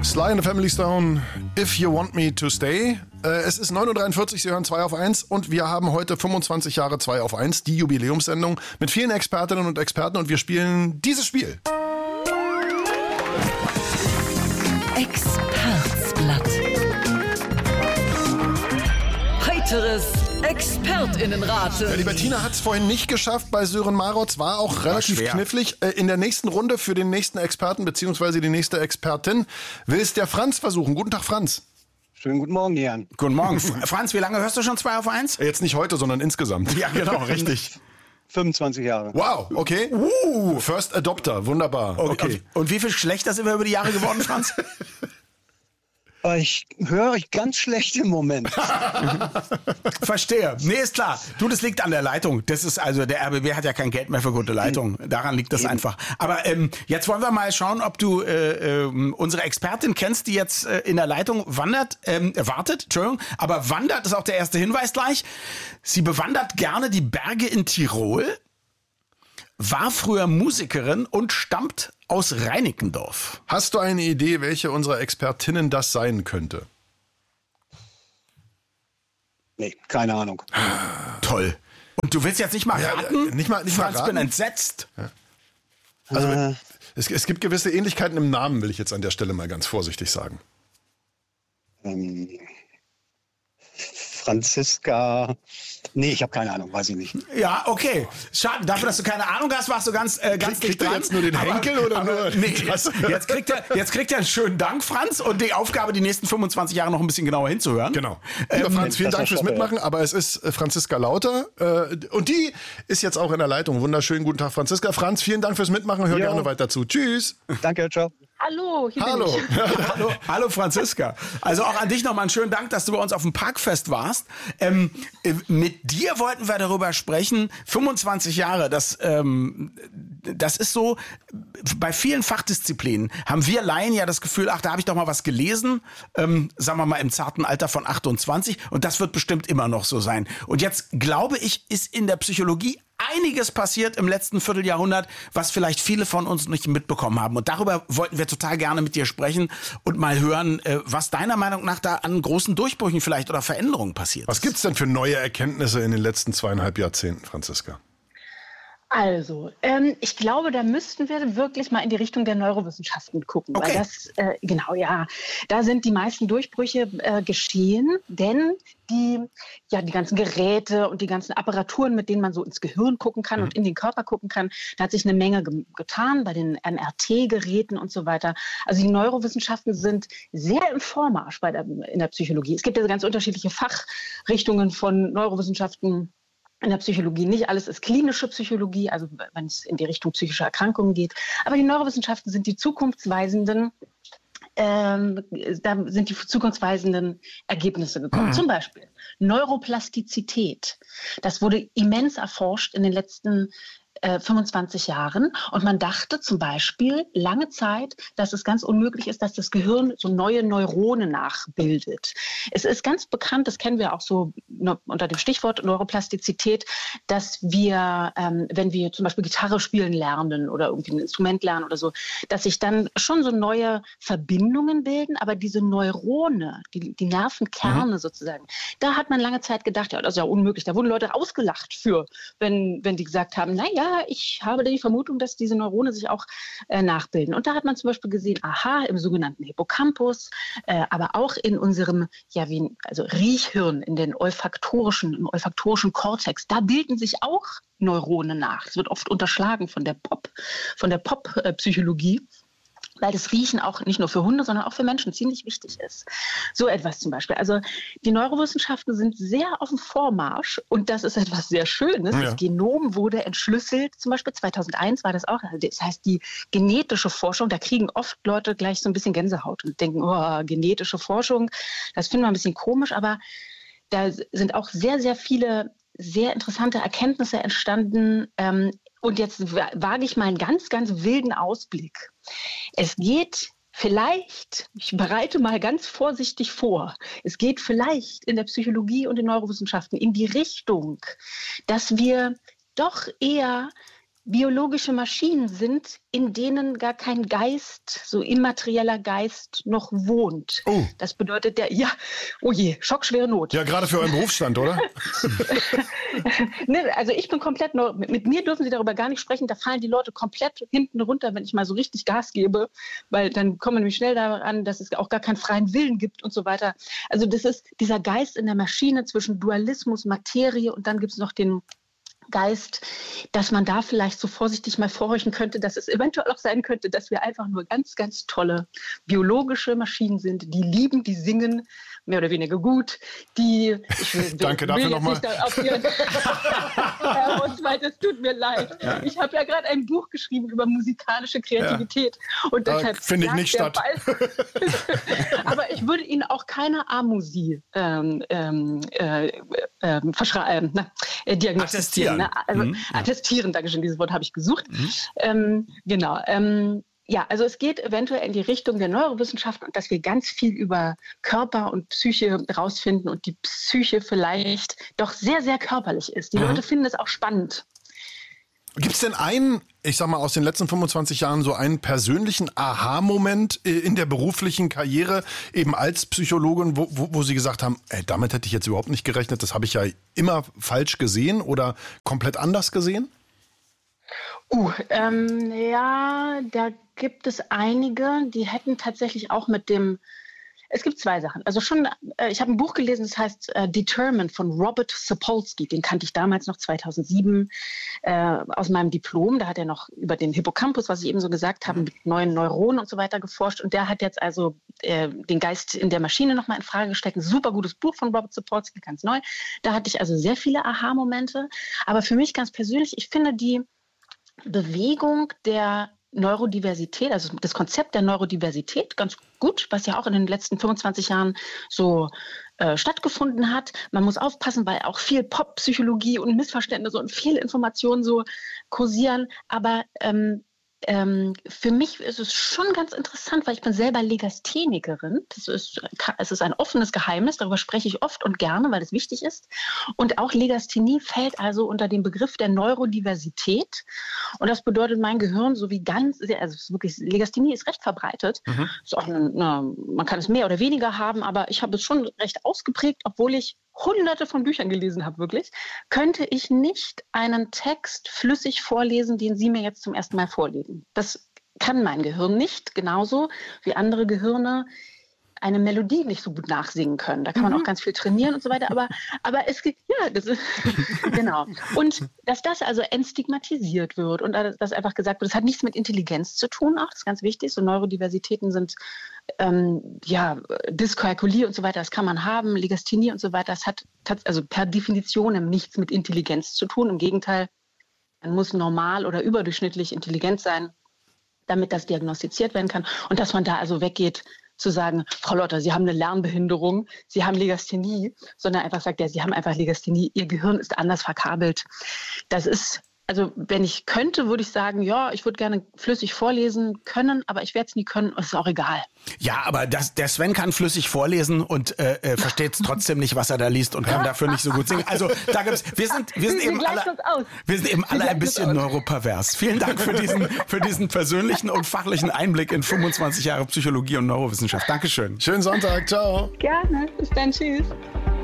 Sly and the Family Stone, If You Want Me to Stay. Es ist 9.43 Uhr, Sie hören 2 auf 1 und wir haben heute 25 Jahre 2 auf 1, die Jubiläumssendung mit vielen Expertinnen und Experten und wir spielen dieses Spiel. Expertsblatt. Heiteres ExpertInnenraten. Ja, die Bettina hat es vorhin nicht geschafft bei Sören Marotz, war auch relativ knifflig. In der nächsten Runde für den nächsten Experten bzw. die nächste Expertin will es der Franz versuchen. Guten Tag, Franz. Schönen guten Morgen, Jan. Guten Morgen. Franz, wie lange hörst du schon 2 auf 1? Jetzt nicht heute, sondern insgesamt. Ja, genau, richtig. 25 Jahre. Wow, okay. First Adopter, wunderbar. Okay. Und wie viel schlechter sind wir über die Jahre geworden, Franz? Ich höre euch ganz schlecht im Moment. Verstehe. Nee, ist klar. Du, das liegt an der Leitung. Das ist also, der RBB hat ja kein Geld mehr für gute Leitung. Daran liegt das einfach. Aber jetzt wollen wir mal schauen, ob du unsere Expertin kennst, die jetzt in der Leitung wartet, Entschuldigung. Aber wandert ist auch der erste Hinweis gleich. Sie bewandert gerne die Berge in Tirol, war früher Musikerin und stammt aus Reinickendorf. Hast du eine Idee, welche unserer Expertinnen das sein könnte? Nee, keine Ahnung. Toll. Und du willst jetzt nicht mal raten? Nicht mal Franz, raten? bin entsetzt. Ja. Also es gibt gewisse Ähnlichkeiten im Namen, will ich jetzt an der Stelle mal ganz vorsichtig sagen. Franziska. Nee, ich habe keine Ahnung, weiß ich nicht. Ja, okay. Schade, dafür, dass du keine Ahnung hast, warst du ganz dicht Kriegt er dran. jetzt nur den Henkel oder nur... Nee, jetzt kriegt er einen schönen Dank, Franz, und die Aufgabe, die nächsten 25 Jahre noch ein bisschen genauer hinzuhören. Genau. Lieber Franz, vielen Dank fürs Mitmachen, aber es ist Franziska Lauter und die ist jetzt auch in der Leitung. Wunderschönen guten Tag, Franziska. Franz, vielen Dank fürs Mitmachen, hör gerne weiter zu. Tschüss. Danke, ciao. Hallo, hier Hallo. bin ich. Hallo Franziska. Also auch an dich nochmal einen schönen Dank, dass du bei uns auf dem Parkfest warst. Mit dir wollten wir darüber sprechen. 25 Jahre, das ist so, bei vielen Fachdisziplinen haben wir Laien ja das Gefühl, ach, da habe ich doch mal was gelesen, sagen wir mal im zarten Alter von 28 und das wird bestimmt immer noch so sein. Und jetzt glaube ich, ist in der Psychologie einiges passiert im letzten Vierteljahrhundert, was vielleicht viele von uns nicht mitbekommen haben. Und darüber wollten wir total gerne mit dir sprechen und mal hören, was deiner Meinung nach da an großen Durchbrüchen vielleicht oder Veränderungen passiert Was gibt's denn für neue Erkenntnisse in den letzten 2,5 Jahrzehnten, Franziska? Also, ich glaube, da müssten wir wirklich mal in die Richtung der Neurowissenschaften gucken. Okay. Weil das, genau, ja, da sind die meisten Durchbrüche geschehen, denn die ganzen Geräte und die ganzen Apparaturen, mit denen man so ins Gehirn gucken kann und in den Körper gucken kann, da hat sich eine Menge getan bei den MRT-Geräten und so weiter. Also die Neurowissenschaften sind sehr im Vormarsch in der Psychologie. Es gibt ja ganz unterschiedliche Fachrichtungen von Neurowissenschaften in der Psychologie. Nicht alles ist klinische Psychologie, also wenn es in die Richtung psychische Erkrankungen geht. Aber die Neurowissenschaften sind die zukunftsweisenden Ergebnisse gekommen. Zum Beispiel Neuroplastizität. Das wurde immens erforscht in den letzten 25 Jahren. Und man dachte zum Beispiel lange Zeit, dass es ganz unmöglich ist, dass das Gehirn so neue Neuronen nachbildet. Es ist ganz bekannt, das kennen wir auch so unter dem Stichwort Neuroplastizität, dass wir, wenn wir zum Beispiel Gitarre spielen lernen oder irgendwie ein Instrument lernen oder so, dass sich dann schon so neue Verbindungen bilden, aber diese Neurone, die Nervenkerne sozusagen, da hat man lange Zeit gedacht, ja, das ist ja unmöglich. Da wurden Leute ausgelacht für, wenn die gesagt haben, naja, ich habe die Vermutung, dass diese Neurone sich auch nachbilden. Und da hat man zum Beispiel gesehen, aha, im sogenannten Hippocampus, aber auch in unserem, Riechhirn, im olfaktorischen Kortex, da bilden sich auch Neuronen nach. Es wird oft unterschlagen von der Pop-Psychologie. Weil das Riechen auch nicht nur für Hunde, sondern auch für Menschen ziemlich wichtig ist. So etwas zum Beispiel. Also die Neurowissenschaften sind sehr auf dem Vormarsch und das ist etwas sehr Schönes. Ja. Das Genom wurde entschlüsselt, zum Beispiel 2001 war das auch. Das heißt, die genetische Forschung, da kriegen oft Leute gleich so ein bisschen Gänsehaut und denken, oh, genetische Forschung, das finden wir ein bisschen komisch, aber da sind auch sehr, sehr viele sehr interessante Erkenntnisse entstanden. Und jetzt wage ich mal einen ganz, ganz wilden Ausblick. Es geht vielleicht, ich bereite mal ganz vorsichtig vor, es geht vielleicht in der Psychologie und den Neurowissenschaften in die Richtung, dass wir doch eher biologische Maschinen sind, in denen gar kein Geist, so immaterieller Geist noch wohnt. Oh. Das bedeutet oh je, schockschwere Not. Ja, gerade für euren Berufsstand, oder? Ne, also ich bin komplett mit mir dürfen Sie darüber gar nicht sprechen, da fallen die Leute komplett hinten runter, wenn ich mal so richtig Gas gebe, weil dann kommen wir nämlich schnell daran, dass es auch gar keinen freien Willen gibt und so weiter. Also das ist dieser Geist in der Maschine zwischen Dualismus, Materie und dann gibt es noch den Geist, dass man da vielleicht so vorsichtig mal vorhorchen könnte, dass es eventuell auch sein könnte, dass wir einfach nur ganz, ganz tolle biologische Maschinen sind, die lieben, die singen, mehr oder weniger gut, Danke dafür nochmal. Herr Oswald, es tut mir leid. Ja. Ich habe ja gerade ein Buch geschrieben über musikalische Kreativität. Ja. Und deshalb finde ich nicht statt. Aber ich würde Ihnen auch keine Amusie diagnostizieren. Attestieren, Dankeschön, dieses Wort habe ich gesucht. Genau. Ja, also es geht eventuell in die Richtung der Neurowissenschaften und dass wir ganz viel über Körper und Psyche rausfinden und die Psyche vielleicht doch sehr, sehr körperlich ist. Die Leute finden es auch spannend. Gibt es denn ich sag mal, aus den letzten 25 Jahren so einen persönlichen Aha-Moment in der beruflichen Karriere, eben als Psychologin, wo Sie gesagt haben, damit hätte ich jetzt überhaupt nicht gerechnet, das habe ich ja immer falsch gesehen oder komplett anders gesehen? Ja, da gibt es einige, die hätten tatsächlich auch es gibt zwei Sachen. Also ich habe ein Buch gelesen, das heißt Determined von Robert Sapolsky. Den kannte ich damals noch 2007 aus meinem Diplom. Da hat er noch über den Hippocampus, was ich eben so gesagt habe, mit neuen Neuronen und so weiter geforscht. Und der hat jetzt also den Geist in der Maschine nochmal in Frage gestellt. Ein super gutes Buch von Robert Sapolsky, ganz neu. Da hatte ich also sehr viele Aha-Momente. Aber für mich ganz persönlich, ich finde die Bewegung der Neurodiversität, also das Konzept der Neurodiversität ganz gut, was ja auch in den letzten 25 Jahren so stattgefunden hat. Man muss aufpassen, weil auch viel Pop-Psychologie und Missverständnisse und viele Informationen so kursieren. Aber für mich ist es schon ganz interessant, weil ich bin selber Legasthenikerin. Es ist ein offenes Geheimnis, darüber spreche ich oft und gerne, weil es wichtig ist. Und auch Legasthenie fällt also unter den Begriff der Neurodiversität. Und das bedeutet, mein Gehirn so wie Legasthenie ist recht verbreitet. Ist auch man kann es mehr oder weniger haben, aber ich habe es schon recht ausgeprägt, obwohl ich Hunderte von Büchern gelesen habe, wirklich, könnte ich nicht einen Text flüssig vorlesen, den Sie mir jetzt zum ersten Mal vorlesen. Das kann mein Gehirn nicht, genauso wie andere Gehirne eine Melodie nicht so gut nachsingen können. Da kann man auch ganz viel trainieren und so weiter. Aber es gibt, das ist, genau. Und dass das also entstigmatisiert wird und dass einfach gesagt wird, das hat nichts mit Intelligenz zu tun, auch das ist ganz wichtig. So Neurodiversitäten sind Dyskalkulie und so weiter, das kann man haben, Legasthenie und so weiter, das hat also per Definition nichts mit Intelligenz zu tun. Im Gegenteil, man muss normal oder überdurchschnittlich intelligent sein, damit das diagnostiziert werden kann. Und dass man da also weggeht, zu sagen, Frau Lotter, Sie haben eine Lernbehinderung, Sie haben Legasthenie, sondern einfach sagt, Sie haben einfach Legasthenie, Ihr Gehirn ist anders verkabelt. Das ist, also wenn ich könnte, würde ich sagen, ja, ich würde gerne flüssig vorlesen können, aber ich werde es nie können, ist auch egal. Ja, aber der Sven kann flüssig vorlesen und versteht trotzdem nicht, was er da liest und kann dafür nicht so gut singen. Also da gibt's, wir sind eben alle ein bisschen neuropervers. Vielen Dank für diesen persönlichen und fachlichen Einblick in 25 Jahre Psychologie und Neurowissenschaft. Dankeschön. Schönen Sonntag, ciao. Gerne, bis dann, tschüss.